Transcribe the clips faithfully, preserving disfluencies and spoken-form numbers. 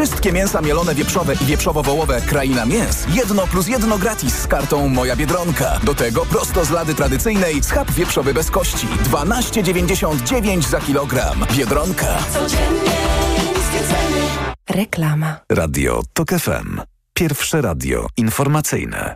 Wszystkie mięsa mielone wieprzowe i wieprzowo-wołowe Kraina Mięs. Jedno plus jedno gratis z kartą Moja Biedronka. Do tego prosto z lady tradycyjnej schab wieprzowy bez kości. dwanaście dziewięćdziesiąt dziewięć za kilogram. Biedronka. Codziennie niskie ceny. Reklama. Radio Tok F M. Pierwsze radio informacyjne.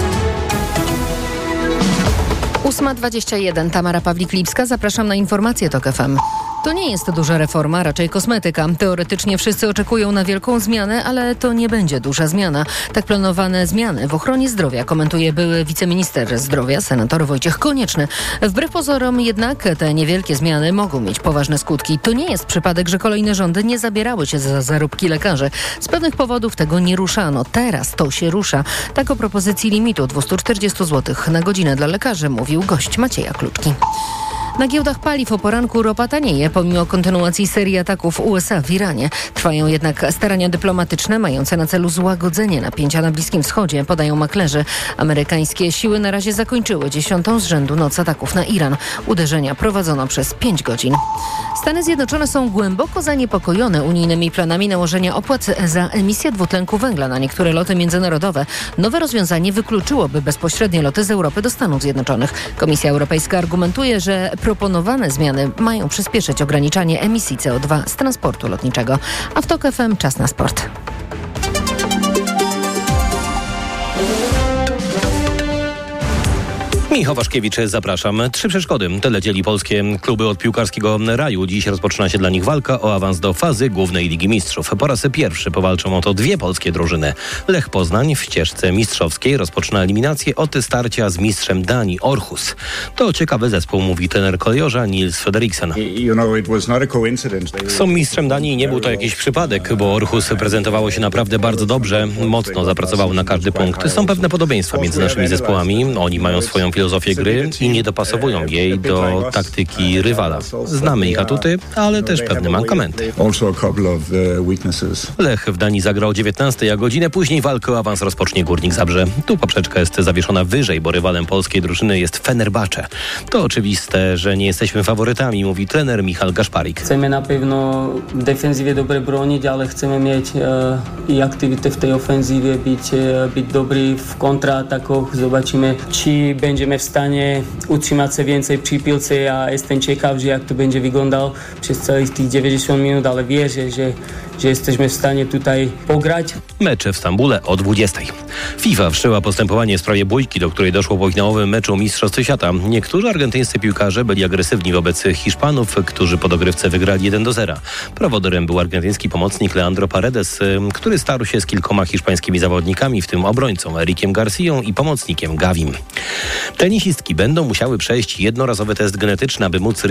ósma dwadzieścia jeden. Tamara Pawlik-Lipska. Zapraszam na informacje Tok F M. To nie jest duża reforma, raczej kosmetyka. Teoretycznie wszyscy oczekują na wielką zmianę, ale to nie będzie duża zmiana. Tak planowane zmiany w ochronie zdrowia komentuje były wiceminister zdrowia, senator Wojciech Konieczny. Wbrew pozorom jednak te niewielkie zmiany mogą mieć poważne skutki. To nie jest przypadek, że kolejne rządy nie zabierały się za zarobki lekarzy. Z pewnych powodów tego nie ruszano. Teraz to się rusza. Tak o propozycji limitu dwieście czterdzieści złotych na godzinę dla lekarzy mówił gość Macieja Kluczki. Na giełdach paliw o poranku ropa tanieje, pomimo kontynuacji serii ataków U S A w Iranie. Trwają jednak starania dyplomatyczne mające na celu złagodzenie napięcia na Bliskim Wschodzie, podają maklerzy. Amerykańskie siły na razie zakończyły dziesiątą z rzędu noc ataków na Iran. Uderzenia prowadzono przez pięć godzin. Stany Zjednoczone są głęboko zaniepokojone unijnymi planami nałożenia opłat za emisję dwutlenku węgla na niektóre loty międzynarodowe. Nowe rozwiązanie wykluczyłoby bezpośrednie loty z Europy do Stanów Zjednoczonych. Komisja Europejska argumentuje, że proponowane zmiany mają przyspieszyć ograniczanie emisji C O dwa z transportu lotniczego. A w Tok F M czas na sport. Michał Waszkiewicz, zapraszam. Trzy przeszkody. Tyle dzieli polskie kluby od piłkarskiego raju. Dziś rozpoczyna się dla nich walka o awans do fazy głównej Ligi Mistrzów. Po raz pierwszy powalczą o to dwie polskie drużyny. Lech Poznań w ścieżce mistrzowskiej rozpoczyna eliminację od starcia z mistrzem Danii, Aarhus. To ciekawy zespół, mówi trener kolejorza Niels Frederiksen. Są mistrzem Danii i nie był to jakiś przypadek, bo Aarhus prezentowało się naprawdę bardzo dobrze. Mocno zapracowało na każdy punkt. Są pewne podobieństwa między naszymi zespołami. Oni mają swoją filozofię gry i nie dopasowują jej do taktyki rywala. Znamy ich atuty, ale też pewne mankamenty. Lech w Danii zagra o dziewiętnastej, a godzinę później walkę o awans rozpocznie Górnik Zabrze. Tu poprzeczka jest zawieszona wyżej, bo rywalem polskiej drużyny jest Fenerbahce. To oczywiste, że nie jesteśmy faworytami, mówi trener Michal Gaszparik. Chcemy na pewno w defensywie dobrze bronić, ale chcemy mieć e, i aktywitę w tej ofensywie, być, e, być dobry w kontraatakoch. Zobaczymy, czy będziemy w stanie utrzymać się więcej przy piłce. Ja jestem ciekaw, że jak to będzie wyglądało przez całych tych dziewięćdziesiąt minut, ale wierzę, że, że jesteśmy w stanie tutaj pograć. Mecze w Stambule o dwudziestej. FIFA wszczęła postępowanie w sprawie bójki, do której doszło po finałowym meczu Mistrzostw Świata. Niektórzy argentyńscy piłkarze byli agresywni wobec Hiszpanów, którzy po dogrywce wygrali jeden do zera. Prowodorem był argentyński pomocnik Leandro Paredes, który starł się z kilkoma hiszpańskimi zawodnikami, w tym obrońcą Erikiem Garcją i pomocnikiem Gavim. Tenisistki będą musiały przejść jednorazowy test genetyczny, aby móc